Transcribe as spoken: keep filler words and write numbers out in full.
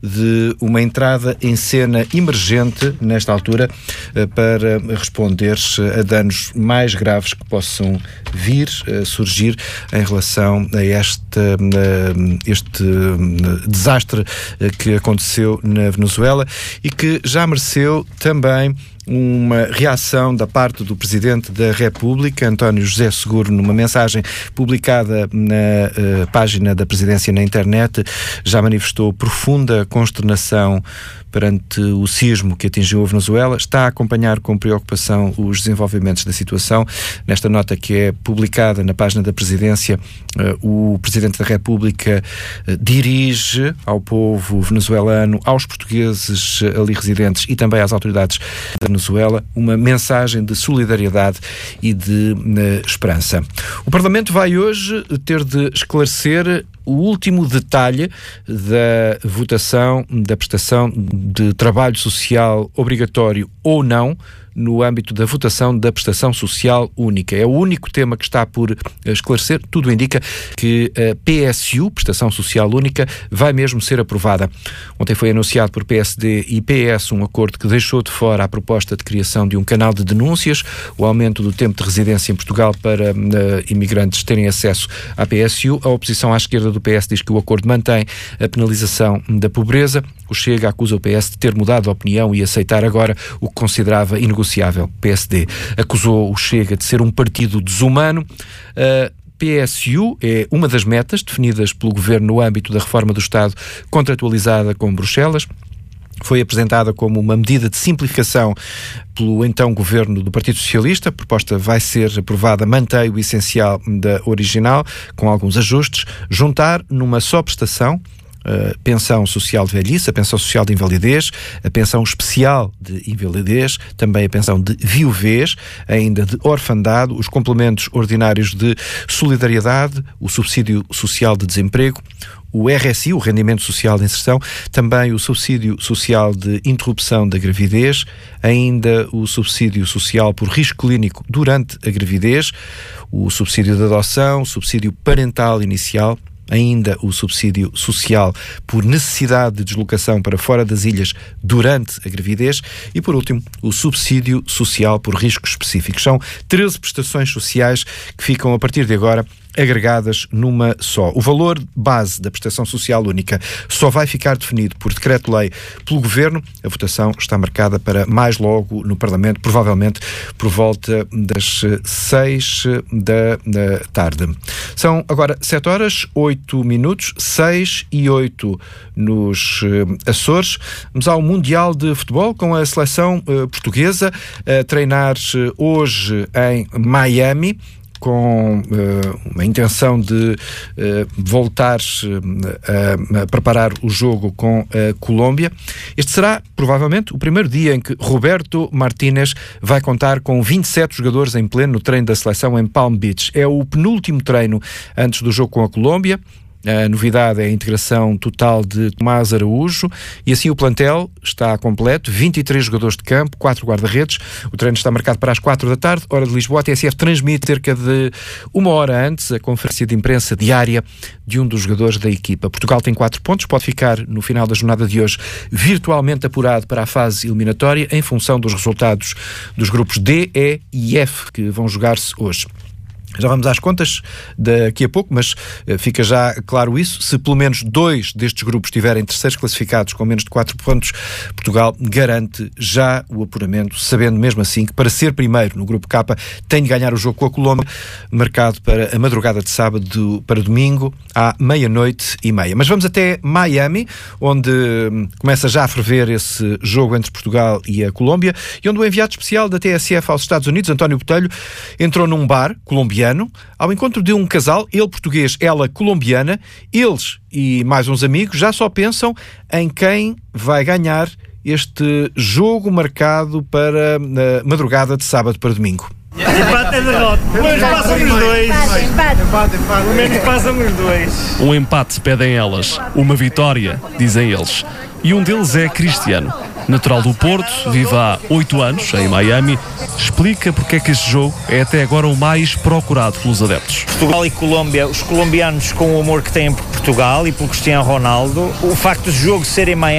de uma entrada em cena emergente, nesta altura, para responder a danos mais graves que possam vir a surgir em relação a este, este desastre que aconteceu na Venezuela e que já mereceu também uma reação da parte do Presidente da República, António José Seguro, numa mensagem publicada na uh, página da Presidência na internet, já manifestou profunda consternação perante o sismo que atingiu a Venezuela, está a acompanhar com preocupação os desenvolvimentos da situação. Nesta nota que é publicada na página da Presidência, uh, o Presidente da República uh, dirige ao povo venezuelano, aos portugueses uh, ali residentes e também às autoridades da Venezuela, uma mensagem de solidariedade e de uh, esperança. O Parlamento vai hoje ter de esclarecer o último detalhe da votação da prestação de trabalho social obrigatório ou não no âmbito da votação da prestação social única. É o único tema que está por esclarecer. Tudo indica que a P S U, Prestação Social Única, vai mesmo ser aprovada. Ontem foi anunciado por P S D e P S um acordo que deixou de fora a proposta de criação de um canal de denúncias, o aumento do tempo de residência em Portugal para uh, imigrantes terem acesso à P S U. A oposição à esquerda do P S diz que o acordo mantém a penalização da pobreza. O Chega acusa o P S de ter mudado de opinião e aceitar agora o que considerava inegociável. P S D acusou o Chega de ser um partido desumano. Uh, P S U é uma das metas definidas pelo Governo no âmbito da reforma do Estado contratualizada com Bruxelas. Foi apresentada como uma medida de simplificação pelo então Governo do Partido Socialista. A proposta vai ser aprovada, mantém o essencial da original, com alguns ajustes. Juntar numa só prestação a pensão social de velhice, a pensão social de invalidez, a pensão especial de invalidez, também a pensão de viuvez, ainda de orfandade, os complementos ordinários de solidariedade, o subsídio social de desemprego, o R S I, o Rendimento Social de Inserção, também o subsídio social de interrupção da gravidez, ainda o subsídio social por risco clínico durante a gravidez, o subsídio de adoção, o subsídio parental inicial, ainda o subsídio social por necessidade de deslocação para fora das ilhas durante a gravidez e, por último, o subsídio social por riscos específicos. São treze prestações sociais que ficam, a partir de agora, agregadas numa só. O valor base da prestação social única só vai ficar definido por decreto-lei pelo Governo. A votação está marcada para mais logo no Parlamento, provavelmente por volta das seis da tarde. São agora sete horas, oito minutos, seis e oito nos Açores. Vamos ao Mundial de Futebol com a seleção uh, portuguesa a treinar uh, hoje em Miami, com uh, a intenção de uh, voltar uh, a, a preparar o jogo com a Colômbia. Este será, provavelmente, o primeiro dia em que Roberto Martínez vai contar com vinte e sete jogadores em pleno no treino da seleção em Palm Beach. É o penúltimo treino antes do jogo com a Colômbia. A novidade é a integração total de Tomás Araújo e assim o plantel está completo, vinte e três jogadores de campo, quatro guarda-redes. O treino está marcado para as quatro da tarde, hora de Lisboa. A T S F transmite cerca de uma hora antes a conferência de imprensa diária de um dos jogadores da equipa. Portugal tem quatro pontos, pode ficar no final da jornada de hoje virtualmente apurado para a fase eliminatória em função dos resultados dos grupos D, E e F que vão jogar-se hoje. Já vamos às contas daqui a pouco, mas uh, fica já claro isso. Se pelo menos dois destes grupos estiverem terceiros classificados com menos de quatro pontos, Portugal garante já o apuramento, sabendo mesmo assim que para ser primeiro no grupo K tem de ganhar o jogo com a Colômbia, marcado para a madrugada de sábado para domingo, à meia-noite e meia. Mas vamos até Miami, onde hum, começa já a ferver esse jogo entre Portugal e a Colômbia, e onde o enviado especial da T S F aos Estados Unidos, António Botelho, entrou num bar colombiano ao encontro de um casal, ele português, ela colombiana. Eles e mais uns amigos já só pensam em quem vai ganhar este jogo marcado para a madrugada de sábado para domingo. Empate é derrota. Pelo menos passam os dois. Empate, empate. Pelo menos passam os dois. Um empate pedem elas, uma vitória, dizem eles. E um deles é Cristiano, natural do Porto, vive há oito anos em Miami. Explica porque é que este jogo é até agora o mais procurado pelos adeptos. Portugal e Colômbia, os colombianos com o amor que têm por Portugal e pelo Cristiano Ronaldo, o facto de o jogo ser em Miami